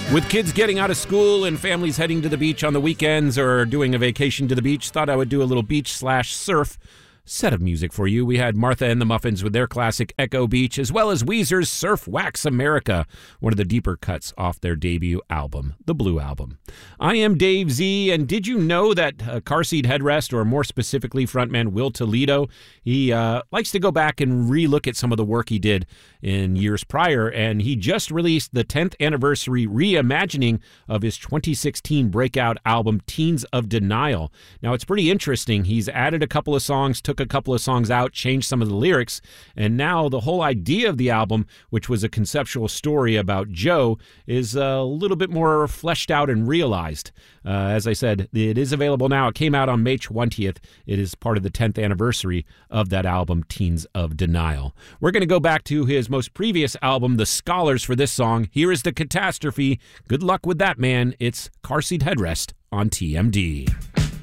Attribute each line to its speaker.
Speaker 1: With kids getting out of school and families heading to the beach on the weekends or doing a vacation to the beach, thought I would do a little beach/surf set of music for you. We had Martha and the Muffins with their classic Echo Beach, as well as Weezer's Surf Wax America, one of the deeper cuts off their debut album, the Blue Album. I am Dave Z, and did you know that Car Seat Headrest, or more specifically frontman Will Toledo, he likes to go back and relook at some of the work he did in years prior, and he just released the 10th anniversary reimagining of his 2016 breakout album, Teens of Denial. Now, it's pretty interesting. He's added a couple of songs, took a couple of songs out, changed some of the lyrics, and now the whole idea of the album, which was a conceptual story about Joe, is a little bit more fleshed out and realized. As I said, it is available now. It came out on May 20th. It is part of the 10th anniversary of that album, Teens of Denial. We're going to go back to his most previous album, The Scholars, for this song. Here is The Catastrophe. Good luck with that, man. It's Car Seat Headrest on TMD.